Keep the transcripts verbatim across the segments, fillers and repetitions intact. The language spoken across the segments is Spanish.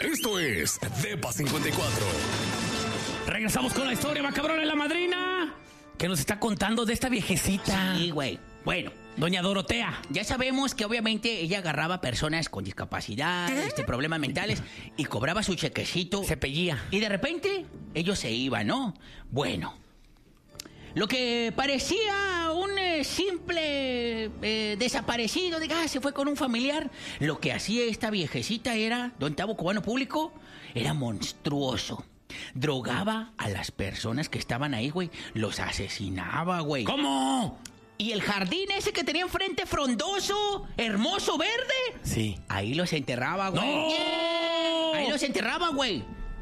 Esto es Depa cincuenta y cuatro. Regresamos con la historia macabrona de la madrina, que nos está contando de esta viejecita. Sí, güey. Bueno, doña Dorotea. ya sabemos que obviamente ella agarraba personas con discapacidad, este, problemas mentales, y cobraba su chequecito. Se pellía. Y de repente, ellos se iban, ¿no? Bueno, lo que parecía un eh, simple eh, desaparecido, diga, ah, se fue con un familiar, lo que hacía esta viejecita era, don Tavo Cubano Público, era monstruoso. Drogaba a las personas que estaban ahí, güey. Los asesinaba, güey. ¿Cómo? Y el jardín ese que tenía enfrente, frondoso, hermoso, verde. Sí. Ahí los enterraba, güey. ¡No! Ahí los enterraba, güey.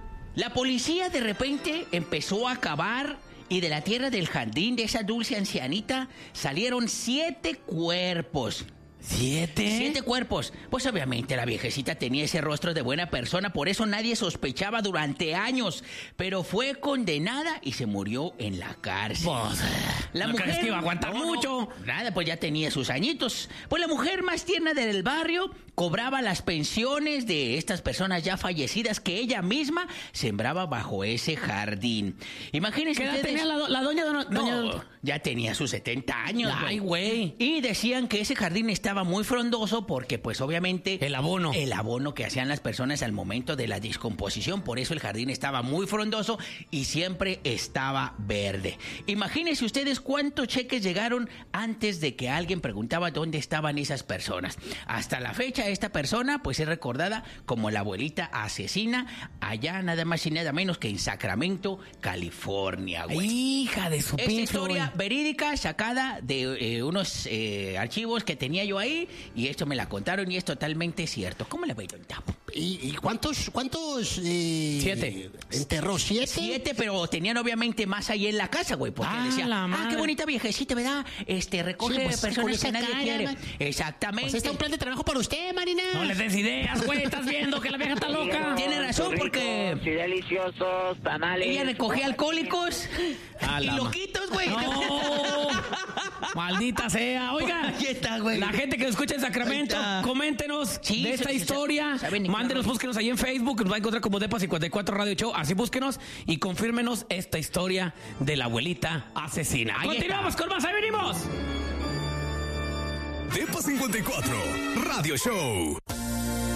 La policía de repente empezó a cavar y de la tierra del jardín de esa dulce ancianita salieron siete cuerpos. ¿Siete? Siete cuerpos. Pues obviamente la viejecita tenía ese rostro de buena persona, por eso nadie sospechaba durante años. Pero fue condenada y se murió en la cárcel. Pues, la ¿no mujer crees que iba a aguantar no, mucho? no, nada, pues ya tenía sus añitos. Pues la mujer más tierna del barrio cobraba las pensiones de estas personas ya fallecidas que ella misma sembraba bajo ese jardín. Imagínense ¿Qué edad ustedes... tenía la, do- la doña Doña- No, doña- ya tenía sus setenta años. Ay, güey. Y decían que ese jardín estaba muy frondoso porque, pues, obviamente... El abono. El abono que hacían las personas al momento de la descomposición. Por eso el jardín estaba muy frondoso y siempre estaba verde. Imagínense ustedes cuántos cheques llegaron antes de que alguien preguntaba dónde estaban esas personas. Hasta la fecha, esta persona, pues, es recordada como la abuelita asesina allá nada más y nada menos que en Sacramento, California, güey. Hija de su Esta pinche, historia güey. verídica sacada de eh, unos eh, archivos que tenía yo ahí y esto me la contaron y es totalmente cierto. ¿Cómo le voy a contar? ¿Y, y cuántos, cuántos eh, Siete. enterró? ¿Siete? Siete, pero tenían obviamente más ahí en la casa, güey, porque Ah, decía, la ah, madre. qué bonita viejecita, ¿verdad? Este, recoge Sí, pues, con personas esa que nadie cara, quiere. man. Exactamente. Pues está un plan de trabajo para usted, Marina. No les des ideas, güey. Estás viendo que la vieja está loca. Tiene razón, porque Sí, deliciosos, tamales. ella recogía alcohólicos A y la ma- loquitos, güey. No. Maldita sea. Oiga, Ahí está, güey. la gente que nos escucha en Sacramento, Ahí está. coméntenos Sí, de esta sí, sí, historia. saben ni Mándenos, qué. búsquenos ahí en Facebook. Nos va a encontrar como Depa cincuenta y cuatro Radio Show. Así búsquenos y confírmenos esta historia de la abuelita asesina. Ahí Continuamos está. con más. ¡Ahí venimos! Depa cincuenta y cuatro Radio Show.